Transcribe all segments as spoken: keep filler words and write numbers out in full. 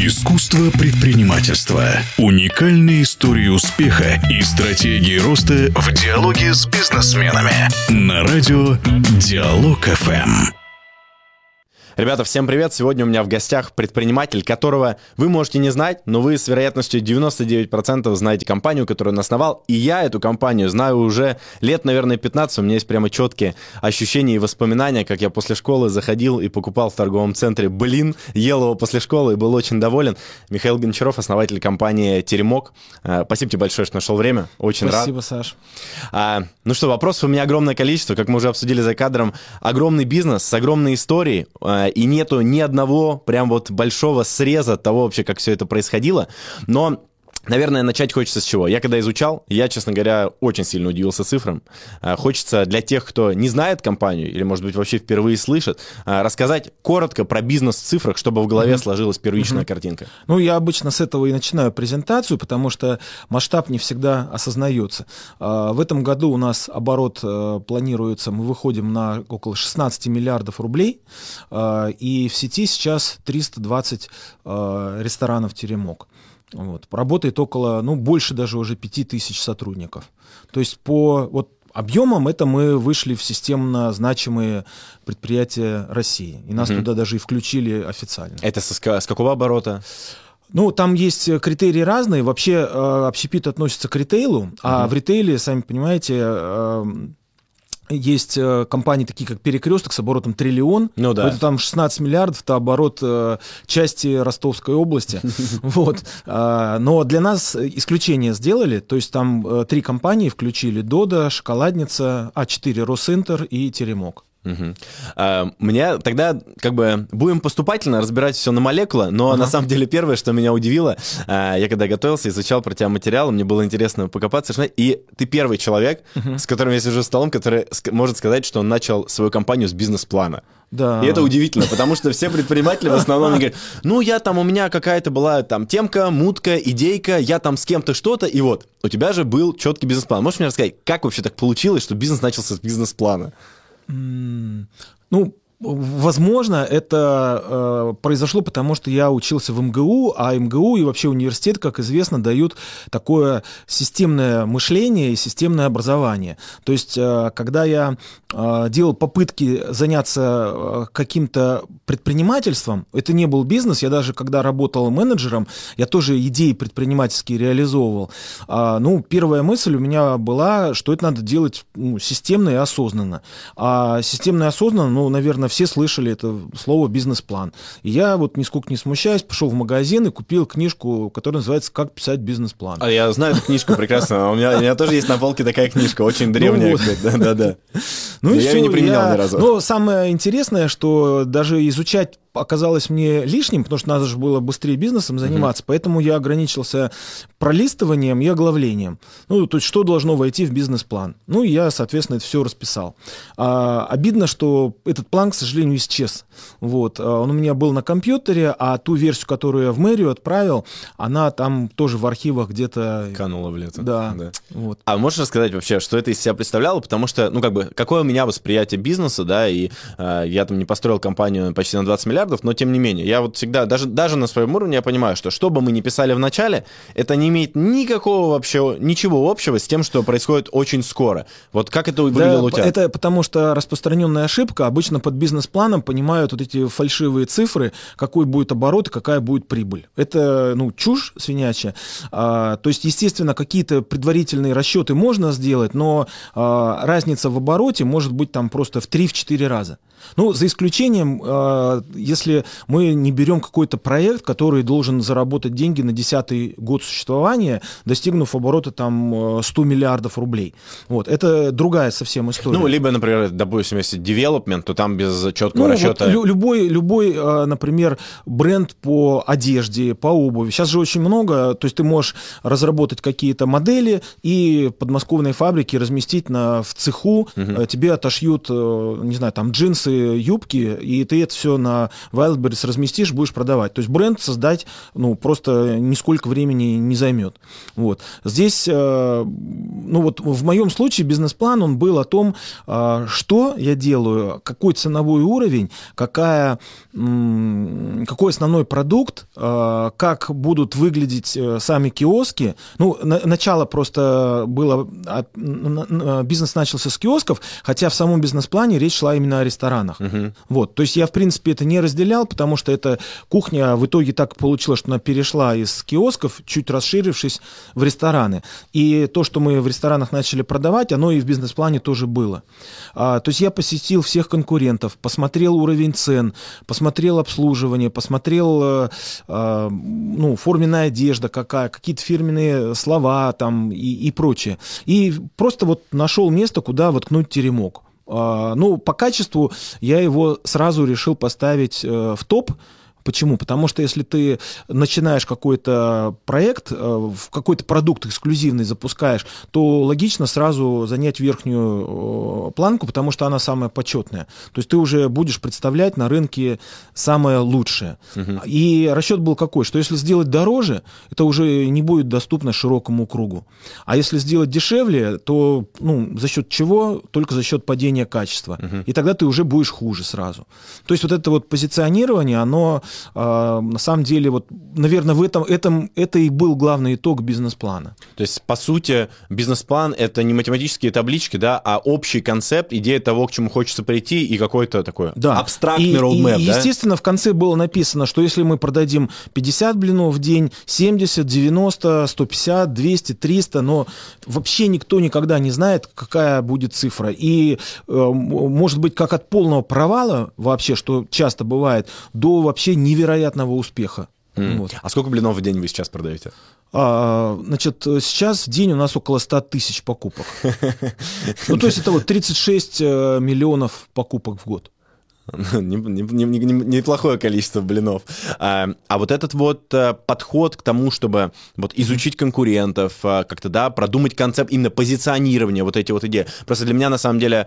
Искусство предпринимательства. Уникальные истории успеха и стратегии роста в диалоге с бизнесменами. На радио Диалог эф эм. Ребята, всем привет! Сегодня у меня в гостях предприниматель, которого вы можете не знать, но вы с вероятностью девяносто девять процентов знаете компанию, которую он основал. И я эту компанию знаю уже лет, наверное, пятнадцать. У меня есть прямо четкие ощущения и воспоминания, как я после школы заходил и покупал в торговом центре блин, ел его после школы и был очень доволен. Михаил Гончаров, основатель компании «Теремок». Спасибо тебе большое, что нашел время. Очень Спасибо, рад. Саш. А, ну что, вопросов у меня огромное количество. Как мы уже обсудили за кадром, огромный бизнес с огромной историей. И нету ни одного прям вот большого среза того вообще, как все это происходило. Но, наверное, начать хочется с чего? Я когда изучал, я, честно говоря, очень сильно удивился цифрам. Хочется для тех, кто не знает компанию или, может быть, вообще впервые слышит, рассказать коротко про бизнес в цифрах, чтобы в голове mm-hmm. сложилась первичная mm-hmm. картинка. Ну, я обычно с этого и начинаю презентацию, потому что масштаб не всегда осознается. В этом году у нас оборот планируется, мы выходим на около шестнадцать миллиардов рублей, и в сети сейчас триста двадцать ресторанов «Теремок». Вот. Работает около, ну, больше даже уже пяти тысяч сотрудников. То есть по вот, объемам это мы вышли в системно значимые предприятия России. И нас угу. туда даже и включили официально. Это с, с какого оборота? Ну, там есть критерии разные. Вообще общепит относится к ритейлу, угу. а в ритейле, сами понимаете, есть компании, такие как «Перекресток» с оборотом триллион. Ну, да. Это там шестнадцать миллиардов, это оборот э, части Ростовской области. Вот. Но для нас исключение сделали. То есть там три компании включили: «Дода», «Шоколадница», а четыре «Росинтер» и «Теремок». Угу. А, мне тогда как бы будем поступательно разбирать все на молекулы, но ага. на самом деле первое, что меня удивило, а, я когда готовился, изучал про тебя материалы, мне было интересно покопаться, и ты первый человек, угу. с которым я сижу за столом, который может сказать, что он начал свою компанию с бизнес-плана. Да. И это удивительно, потому что все предприниматели в основном говорят: ну, я там, у меня какая-то была там темка, мутка, идейка, я там с кем-то что-то, и вот, у тебя же был четкий бизнес-план. Можешь мне рассказать, как вообще так получилось, что бизнес начался с бизнес-плана? Ну, возможно, это э, произошло, потому что я учился в эм гэ у, а эм гэ у и вообще университет, как известно, дают такое системное мышление и системное образование. То есть, э, когда я э, делал попытки заняться э, каким-то предпринимательством, это не был бизнес, я даже когда работал менеджером, я тоже идеи предпринимательские реализовывал. А, ну, первая мысль у меня была, что это надо делать ну, системно и осознанно. А системно и осознанно, ну, наверное, все слышали это слово «бизнес-план». И я вот нисколько не смущаясь, пошел в магазин и купил книжку, которая называется «Как писать бизнес-план». А я знаю эту книжку прекрасно. У меня, у меня тоже есть на полке такая книжка, очень древняя. Ну, вот. Да-да-да. Ну, я ее не применял я... ни разу. Но самое интересное, что даже изучать оказалось мне лишним, потому что надо же было быстрее бизнесом заниматься, uh-huh. поэтому я ограничился пролистыванием и оглавлением. Ну, то есть, что должно войти в бизнес-план. Ну, и я, соответственно, это все расписал. А, обидно, что этот план, к сожалению, исчез. Вот. Он у меня был на компьютере, а ту версию, которую я в мэрию отправил, она там тоже в архивах где-то... Канула в лето. Да. да. Вот. А можешь рассказать вообще, что это из себя представляло? Потому что, ну, как бы, какое у меня восприятие бизнеса, да, и э, я там не построил компанию почти на двадцать миллиардов, но тем не менее, я вот всегда, даже, даже на своем уровне я понимаю, что что бы мы ни писали в начале, это не имеет никакого вообще, ничего общего с тем, что происходит очень скоро. Вот как это выглядело да, у тебя? Это потому что распространенная ошибка. Обычно под бизнес-планом понимают вот эти фальшивые цифры, какой будет оборот и какая будет прибыль. Это, ну, чушь свинячья. А, то есть, естественно, какие-то предварительные расчеты можно сделать, но а, разница в обороте может быть там просто в три-четыре раза. Ну, за исключением, э, если мы не берем какой-то проект, который должен заработать деньги на десятый год существования, достигнув оборота там сто миллиардов рублей. Вот. Это другая совсем история. Ну, либо, например, допустим, если development, то там без четкого ну, расчета... Вот любой, любой, например, бренд по одежде, по обуви. Сейчас же очень много, то есть ты можешь разработать какие-то модели и подмосковные фабрики разместить на, в цеху, угу. тебе отошьют, не знаю, там джинсы, юбки, и ты это все на Wildberries разместишь, будешь продавать. То есть бренд создать, ну, просто нисколько времени не займет. Вот. Здесь, ну, вот в моем случае бизнес-план, он был о том, что я делаю, какой ценовой уровень, какая, какой основной продукт, как будут выглядеть сами киоски. Ну, начало просто было, бизнес начался с киосков, хотя в самом бизнес-плане речь шла именно о ресторанах. Uh-huh. Вот. То есть я, в принципе, это не разделял, потому что эта кухня в итоге так получилось, что она перешла из киосков, чуть расширившись, в рестораны. И то, что мы в ресторанах начали продавать, оно и в бизнес-плане тоже было. А, то есть я посетил всех конкурентов, посмотрел уровень цен, посмотрел обслуживание, посмотрел а, ну, форменная одежда какая, какие-то фирменные слова там и, и прочее. И просто вот нашел место, куда воткнуть теремок. А, ну, по качеству я его сразу решил поставить э, в топ. Почему? Потому что если ты начинаешь какой-то проект, в какой-то продукт эксклюзивный запускаешь, то логично сразу занять верхнюю планку, потому что она самая почетная. То есть ты уже будешь представлять на рынке самое лучшее. Угу. И расчет был какой? Что если сделать дороже, это уже не будет доступно широкому кругу. А если сделать дешевле, то ну, за счет чего? Только за счет падения качества. Угу. И тогда ты уже будешь хуже сразу. То есть вот это вот позиционирование, оно на самом деле, вот, наверное, в этом, этом это и был главный итог бизнес-плана. То есть, по сути, бизнес-план — это не математические таблички, да, а общий концепт, идея того, к чему хочется прийти, и какой-то такой да. абстрактный роудмэп, да? Естественно, в конце было написано, что если мы продадим пятьдесят блинов в день, семьдесят, девяносто, сто пятьдесят, двести, триста, но вообще никто никогда не знает, какая будет цифра. И, может быть, как от полного провала вообще, что часто бывает, до вообще невероятного успеха. Mm. Вот. А сколько блинов в день вы сейчас продаете? А, значит, сейчас в день у нас около ста тысяч покупок. Ну, то есть это вот тридцать шесть миллионов покупок в год. Неплохое количество блинов. А, а вот этот вот подход к тому, чтобы вот изучить конкурентов, как-то, да, продумать концепт именно позиционирования, вот эти вот идеи. Просто для меня, на самом деле,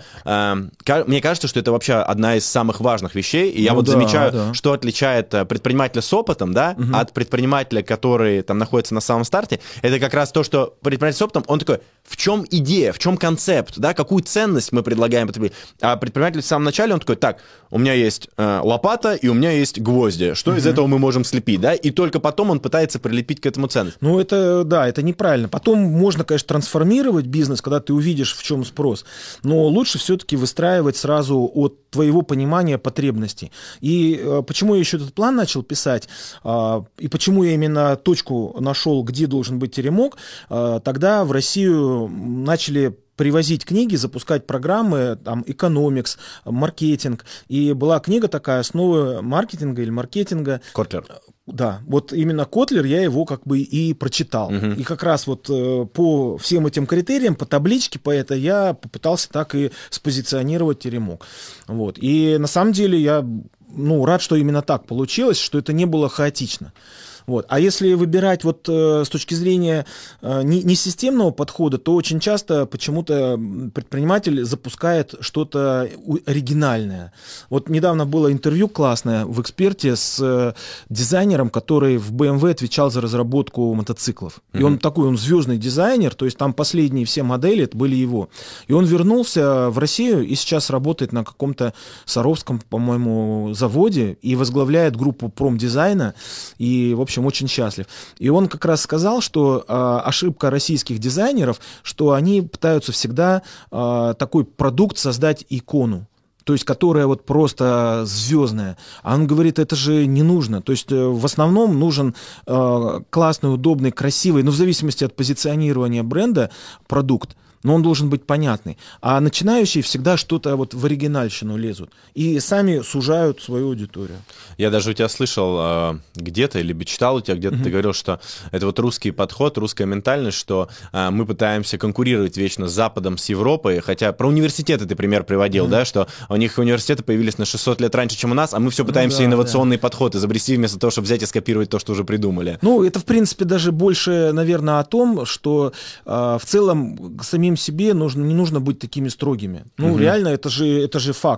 мне кажется, что это вообще одна из самых важных вещей, и я ну вот да, замечаю, да. что отличает предпринимателя с опытом, да, угу. от предпринимателя, который там находится на самом старте, это как раз то, что предприниматель с опытом, он такой, в чем идея, в чем концепт, да, какую ценность мы предлагаем потребителю. А предприниматель в самом начале, он такой, так, у меня есть э, лопата и у меня есть гвозди. Что uh-huh. из этого мы можем слепить, да? И только потом он пытается прилепить к этому ценность. Ну, это, да, это неправильно. Потом можно, конечно, трансформировать бизнес, когда ты увидишь, в чем спрос. Но лучше все-таки выстраивать сразу от твоего понимания потребностей. И э, почему я еще этот план начал писать, э, и почему я именно точку нашел, где должен быть теремок, э, тогда в Россию начали привозить книги, запускать программы, там, экономикс, маркетинг. И была книга такая, «Основы маркетинга» или маркетинга. Котлер. Да, вот именно Котлер, я его как бы и прочитал. Угу. И как раз вот э, по всем этим критериям, по табличке, по это я попытался так и спозиционировать теремок. Вот. И на самом деле я ну, рад, что именно так получилось, что это не было хаотично. Вот. А если выбирать вот, э, с точки зрения э, не, не системного подхода, то очень часто почему-то предприниматель запускает что-то оригинальное. Вот недавно было интервью классное в «Эксперте» с э, дизайнером, который в бэ эм вэ отвечал за разработку мотоциклов. Mm-hmm. И он такой, он звездный дизайнер, то есть там последние все модели, это были его. И он вернулся в Россию и сейчас работает на каком-то саровском, по-моему, заводе и возглавляет группу промдизайна. И, в общем, очень счастлив. И он как раз сказал, что э, ошибка российских дизайнеров, что они пытаются всегда э, такой продукт создать икону, то есть которая вот просто звездная. А он говорит, это же не нужно. То есть э, в основном нужен э, классный, удобный, красивый, но в зависимости от позиционирования бренда, продукт. Но он должен быть понятный. А начинающие всегда что-то вот в оригинальщину лезут. И сами сужают свою аудиторию. Я даже у тебя слышал э, где-то, или читал у тебя где-то, mm-hmm. ты говорил, что это вот русский подход, русская ментальность, что э, мы пытаемся конкурировать вечно с Западом, с Европой. Хотя про университеты ты пример приводил, mm-hmm. да, что у них университеты появились на шестьсот лет раньше, чем у нас, а мы все пытаемся ну, да, инновационный да. подход изобрести вместо того, чтобы взять и скопировать то, что уже придумали. Ну, это, в принципе, даже больше, наверное, о том, что э, в целом самим себе нужно, не нужно быть такими строгими. Ну, угу. реально, это же, это же факт.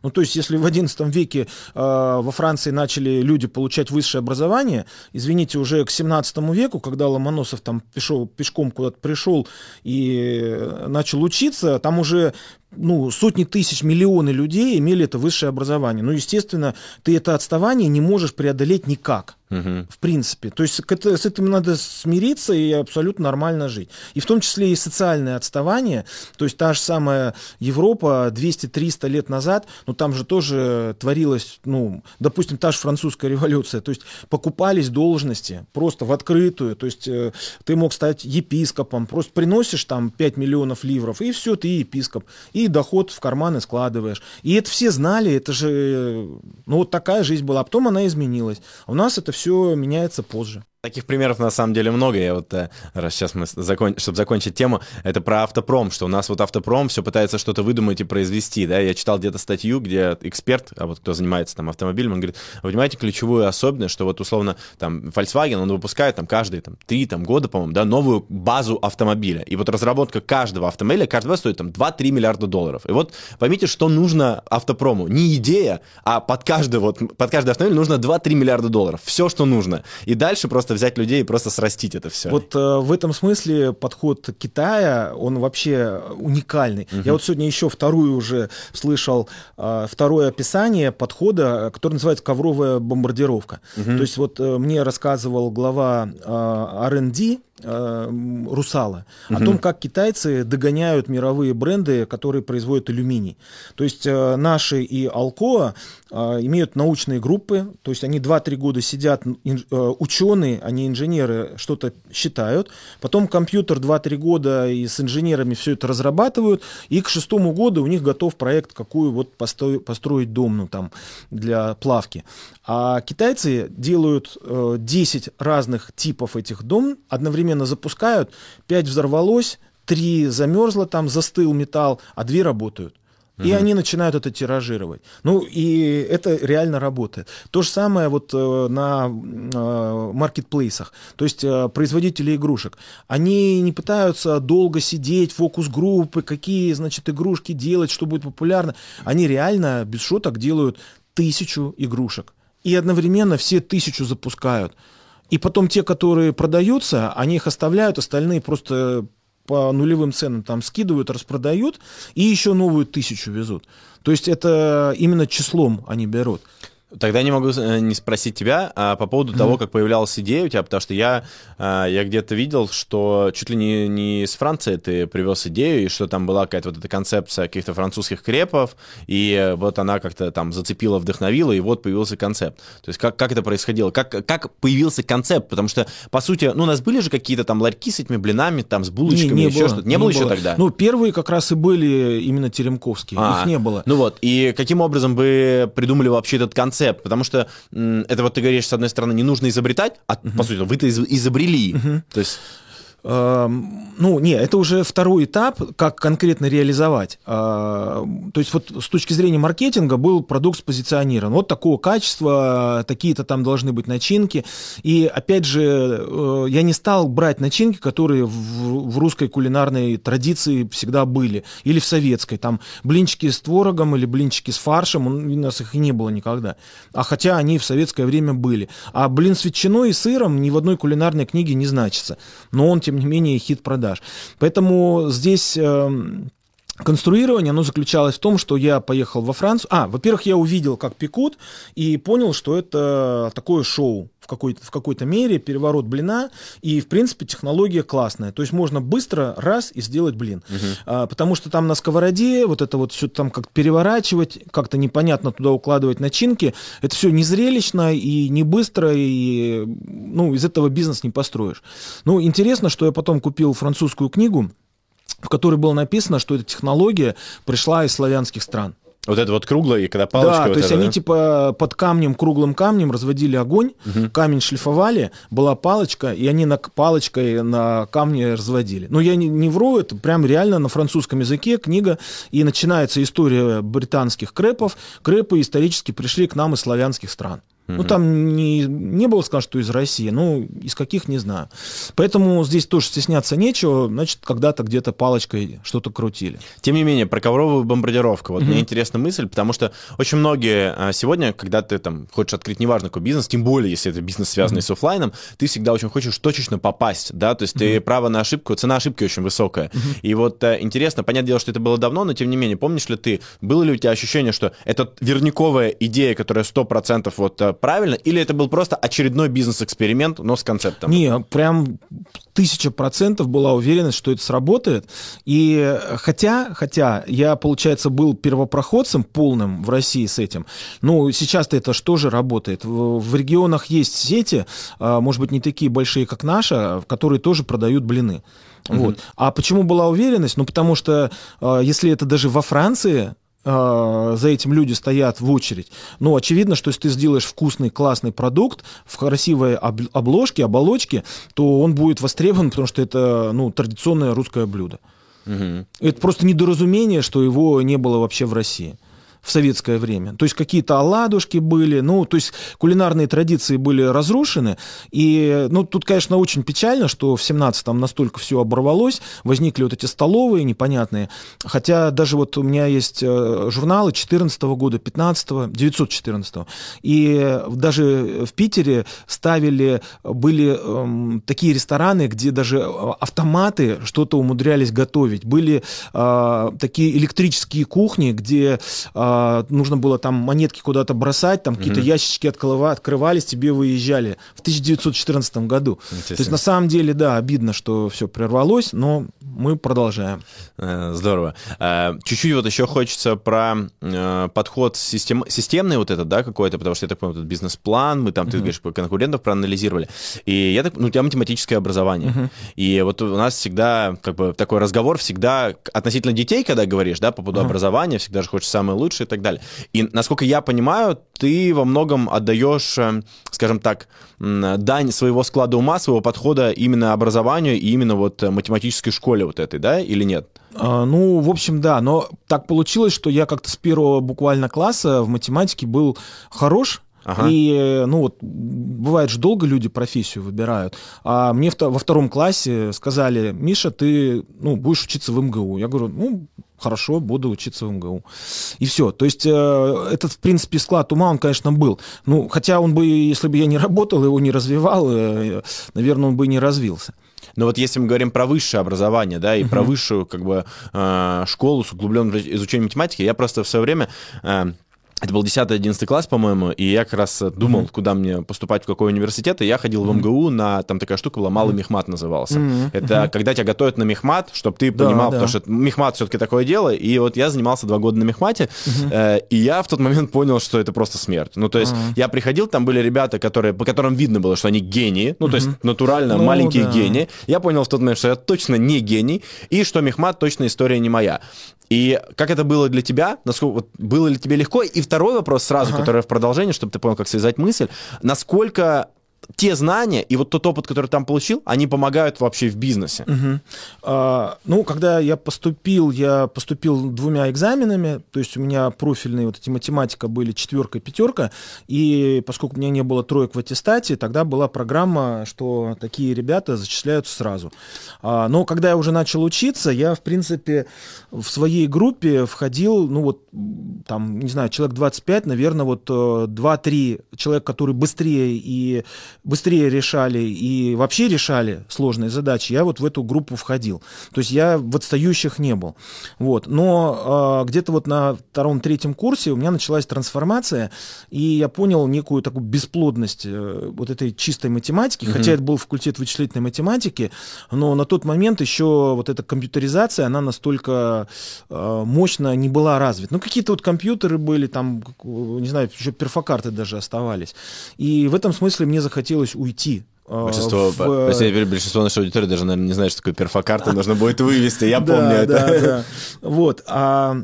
Ну, то есть, если в одиннадцатом веке э, во Франции начали люди получать высшее образование, извините, уже к семнадцатому веку, когда Ломоносов там пешел, пешком куда-то пришел и начал учиться, там уже ну, сотни тысяч, миллионы людей имели это высшее образование. Ну, естественно, ты это отставание не можешь преодолеть никак. Угу. В принципе. То есть это, с этим надо смириться и абсолютно нормально жить. И в том числе и социальное отставание. То есть та же самая Европа двести-триста лет назад, ну там же тоже творилось, ну, допустим, та же французская революция. То есть покупались должности просто в открытую. То есть э, ты мог стать епископом. Просто приносишь там пять миллионов ливров, и все, ты епископ. И доход в карманы складываешь. И это все знали, это же, ну, вот такая жизнь была. А потом она изменилась. А у нас это все меняется позже. Таких примеров на самом деле много. Я вот, раз сейчас мы, закон... чтобы закончить тему, это про автопром, что у нас вот автопром все пытается что-то выдумать и произвести, да, я читал где-то статью, где эксперт, а вот кто занимается там автомобилем, он говорит, вы понимаете ключевую особенность, что вот условно там Volkswagen, он выпускает там каждые там три там, года, по-моему, да, новую базу автомобиля, и вот разработка каждого автомобиля, каждого стоит там два-три миллиарда долларов, и вот поймите, что нужно автопрому, не идея, а под каждый, вот, под каждый автомобиль нужно два-три миллиарда долларов, все, что нужно, и дальше просто взять людей и просто срастить это все. Вот э, в этом смысле подход Китая, он вообще уникальный. Uh-huh. Я вот сегодня еще вторую уже слышал, э, второе описание подхода, который называется ковровая бомбардировка. Uh-huh. То есть вот э, мне рассказывал глава э, ар энд ди Русала, uh-huh. о том, как китайцы догоняют мировые бренды, которые производят алюминий. То есть э, наши и Alcoa э, имеют научные группы, то есть они два-три года сидят, ин, э, ученые, они инженеры что-то считают, потом компьютер два-три года и с инженерами все это разрабатывают, и к шестому году у них готов проект, какую вот построить, построить дом, ну, там, для плавки. А китайцы делают э, десять разных типов этих дом, одновременно запускают, пять взорвалось, три замерзло, там застыл металл, а две работают. И uh-huh. они начинают это тиражировать. Ну, и это реально работает. То же самое вот э, на э, маркетплейсах. То есть э, производители игрушек. Они не пытаются долго сидеть, фокус-группы, какие, значит, игрушки делать, что будет популярно. Они реально без шуток делают тысячу игрушек. И одновременно все тысячу запускают. И потом те, которые продаются, они их оставляют, остальные просто по нулевым ценам там скидывают, распродают, и еще новую тысячу везут. То есть это именно числом они берут. Тогда не могу не спросить тебя а, по поводу mm-hmm. того, как появлялась идея у тебя, потому что я, а, я где-то видел, что чуть ли не, не из Франции ты привез идею, и что там была какая-то вот эта концепция каких-то французских крепов, и вот она как-то там зацепила, вдохновила, и вот появился концепт. То есть как, как это происходило? Как, как появился концепт? Потому что, по сути, ну, у нас были же какие-то там ларьки с этими блинами, там, с булочками, не, не еще было, что-то. Не, не было, было еще тогда? Ну, первые как раз и были именно теремковские, а, их не было. Ну вот, и каким образом вы придумали вообще этот концепт? Потому что м, это вот ты говоришь, с одной стороны, не нужно изобретать, а uh-huh. по сути, вы-то из- изобрели. Uh-huh. То есть... Ну, не, это уже второй этап, как конкретно реализовать. То есть вот с точки зрения маркетинга был продукт спозиционирован. Вот такого качества, такие-то там должны быть начинки. И опять же, я не стал брать начинки, которые в, в русской кулинарной традиции всегда были. Или в советской. Там блинчики с творогом или блинчики с фаршем, у нас их и не было никогда. А хотя они в советское время были. А блин с ветчиной и сыром ни в одной кулинарной книге не значится. Но он, тем не менее, хит продаж. Поэтому здесь э, конструирование, оно заключалось в том, что я поехал во Францию. А, во-первых, я увидел, как пекут, и понял, что это такое шоу в какой-то, в какой-то мере, переворот блина, и, в принципе, технология классная. То есть можно быстро раз и сделать блин. Uh-huh. А, потому что там на сковороде вот это вот все там как переворачивать, как-то непонятно туда укладывать начинки, это все не зрелищно и не быстро, и ну, из этого бизнес не построишь. Ну, интересно, что я потом купил французскую книгу, в которой было написано, что эта технология пришла из славянских стран. Вот это вот круглое, и когда палочка... Да, вот то есть это, они да? типа под камнем, круглым камнем разводили огонь, угу. камень шлифовали, была палочка, и они на, палочкой на камне разводили. Но я не, не вру, это прям реально на французском языке книга, и начинается история британских крепов. Крепы исторически пришли к нам из славянских стран. Ну, там не, не было сказано, что из России, ну, из каких, не знаю. Поэтому здесь тоже стесняться нечего, значит, когда-то где-то палочкой что-то крутили. Тем не менее, про ковровую бомбардировку. Вот mm-hmm. мне интересна мысль, потому что очень многие сегодня, когда ты там хочешь открыть неважно какой бизнес, тем более, если это бизнес, связанный mm-hmm. с офлайном, ты всегда очень хочешь точечно попасть, да, то есть mm-hmm. ты право на ошибку, цена ошибки очень высокая. Mm-hmm. И вот интересно, понятное дело, что это было давно, но тем не менее, помнишь ли ты, было ли у тебя ощущение, что это верняковая идея, которая сто процентов вот правильно, или это был просто очередной бизнес-эксперимент, но с концептом? Не, прям тысяча процентов была уверенность, что это сработает. И хотя, хотя я, получается, был первопроходцем полным в России с этим, ну, сейчас-то это что же работает? В, в регионах есть сети, может быть, не такие большие, как наша, которые тоже продают блины. Mm-hmm. Вот. А почему была уверенность? Ну, потому что если это даже во Франции, за этим люди стоят в очередь. Ну, очевидно, что если ты сделаешь вкусный, классный продукт в красивой обложке, оболочке, то он будет востребован, потому что это, ну, традиционное русское блюдо. Угу. Это просто недоразумение, что его не было вообще в России в советское время. То есть какие-то оладушки были, ну, то есть кулинарные традиции были разрушены. И, ну, тут, конечно, очень печально, что в семнадцатом настолько все оборвалось, возникли вот эти столовые непонятные. Хотя даже вот у меня есть журналы четырнадцатого года, пятнадцатого, девятьсот четырнадцатого. И даже в Питере ставили, были эм, такие рестораны, где даже автоматы что-то умудрялись готовить. Были э, такие электрические кухни, где э, нужно было там монетки куда-то бросать, там mm-hmm. какие-то ящички открыва- открывались, тебе выезжали в тысяча девятьсот четырнадцатом году. То есть на самом деле, да, обидно, что все прервалось, но мы продолжаем. Здорово. Чуть-чуть вот еще хочется про подход систем... системный вот этот, да, какой-то, потому что я так понимаю, этот бизнес-план, мы там, mm-hmm. ты говоришь, конкурентов проанализировали, и я так, ну, у тебя математическое образование, mm-hmm. и вот у нас всегда, как бы, такой разговор всегда относительно детей, когда говоришь, да, по поводу mm-hmm. образования, всегда же хочешь самое лучшее и так далее. И, насколько я понимаю, ты во многом отдаешь, скажем так, дань своего склада ума, своего подхода именно образованию и именно вот математической школе вот этой, да, или нет? А, ну, в общем, да, но так получилось, что я как-то с первого буквально класса в математике был хорош. Ага. И, ну вот, бывает же долго люди профессию выбирают. А мне во втором классе сказали: Миша, ты, ну, будешь учиться в эм гэ у. Я говорю: ну, хорошо, буду учиться в эм гэ у. И все. То есть э, этот, в принципе, склад ума, он, конечно, был. Ну, хотя он бы, если бы я не работал, его не развивал, э, наверное, он бы и не развился. Но вот если мы говорим про высшее образование, да, и uh-huh. про высшую, как бы, э, школу с углубленным изучением математики, я просто в свое время... Э, Это был десятый-одиннадцатый класс, по-моему, и я как раз думал, mm-hmm. куда мне поступать, в какой университет, и я ходил mm-hmm. в эм гэ у на, там такая штука была, малый мехмат назывался. Mm-hmm. Это mm-hmm. когда тебя готовят на мехмат, чтобы ты да, понимал, да. потому что мехмат все-таки такое дело, и вот я занимался два года на мехмате, mm-hmm. э, и я в тот момент понял, что это просто смерть. Ну, то есть mm-hmm. я приходил, там были ребята, которые, по которым видно было, что они гении, ну, то есть mm-hmm. натурально ну, маленькие да. гении. Я понял в тот момент, что я точно не гений, и что мехмат точно история не моя. И как это было для тебя? Насколько, вот, было ли тебе легко? И второй вопрос сразу, ага. который в продолжении, чтобы ты понял, как связать мысль. Насколько те знания и вот тот опыт, который там получил, они помогают вообще в бизнесе? Угу. А, ну, когда я поступил, я поступил двумя экзаменами, то есть у меня профильные вот эти математика были четверка и пятерка, и поскольку у меня не было троек в аттестате, тогда была программа, что такие ребята зачисляются сразу. А, но когда я уже начал учиться, я, в принципе, в своей группе входил, ну вот, там, не знаю, человек двадцать пять, наверное, вот два-три человека, которые быстрее и быстрее решали и вообще решали сложные задачи, я вот в эту группу входил. То есть я в отстающих не был. Вот. Но э, где-то вот на втором-третьем курсе у меня началась трансформация, и я понял некую такую бесплодность э, вот этой чистой математики, mm-hmm. хотя это был факультет вычислительной математики, но на тот момент еще вот эта компьютеризация, она настолько э, мощно не была развита. Ну, какие-то вот компьютеры были, там, не знаю, еще перфокарты даже оставались. И в этом смысле мне захотелось уйти. Большинство, в... большинство нашей аудитории даже, наверное, не знает, что такое перфокарта, нужно будет вывести, я помню это. Да, да. Вот. А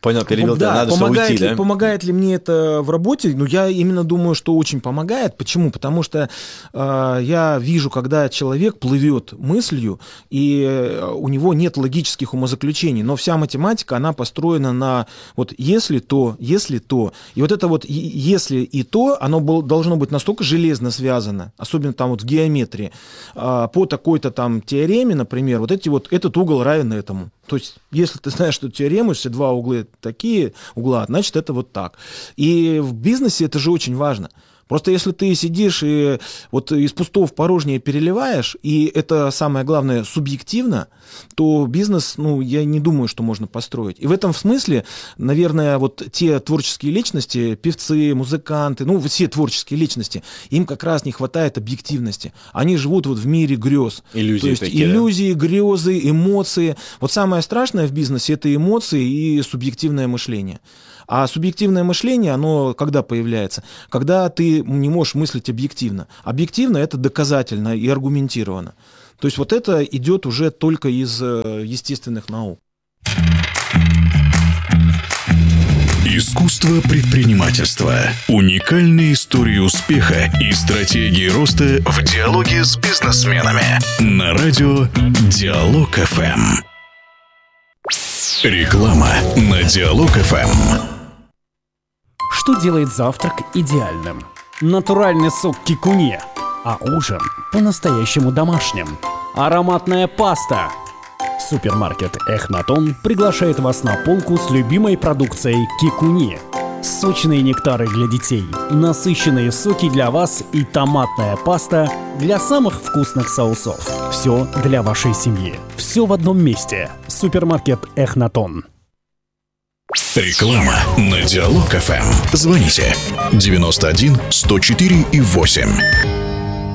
Понял, перебил, да, надо помогает, уйти, ли, да? помогает ли мне это в работе? Ну, я именно думаю, что очень помогает. Почему? Потому что э, я вижу, когда человек плывет мыслью, и у него нет логических умозаключений, но вся математика, она построена на вот если то, если то. И вот это вот если и то, оно был, должно быть настолько железно связано, особенно там вот в геометрии, э, по такой-то там теореме, например, вот эти вот, этот угол равен этому. То есть, если ты знаешь, что теорему, если два угла такие угла, значит, это вот так. И в бизнесе это же очень важно. Просто если ты сидишь и вот из пустого в порожнее переливаешь, и это самое главное субъективно, то бизнес, ну, я не думаю, что можно построить. И в этом смысле, наверное, вот те творческие личности, певцы, музыканты, ну, все творческие личности, им как раз не хватает объективности. Они живут вот в мире грез. Иллюзии то есть такие, иллюзии, да? Грезы, эмоции. Вот самое страшное в бизнесе — это эмоции и субъективное мышление. А субъективное мышление, оно когда появляется? Когда ты не можешь мыслить объективно. Объективно — это доказательно и аргументированно. То есть вот это идет уже только из естественных наук. Искусство предпринимательства. Уникальные истории успеха и стратегии роста в диалоге с бизнесменами. На радио Диалог эф эм. Реклама на Диалог эф эм. Что делает завтрак идеальным? Натуральный сок кикуне, а ужин по-настоящему домашним. Ароматная паста. Супермаркет Эхнатон приглашает вас на полку с любимой продукцией кикуне. Сочные нектары для детей, насыщенные соки для вас и томатная паста для самых вкусных соусов. Все для вашей семьи. Все в одном месте. Супермаркет Эхнатон. Реклама на Диалог эф эм. Звоните девяносто один сто четыре и восемь.